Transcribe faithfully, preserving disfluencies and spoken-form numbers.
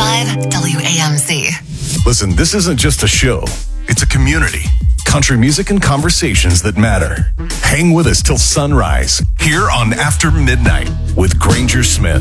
five W A M C. Listen, this isn't just a show. It's a community. Country music and conversations that matter. Hang with us till sunrise here on After Midnight with Granger Smith.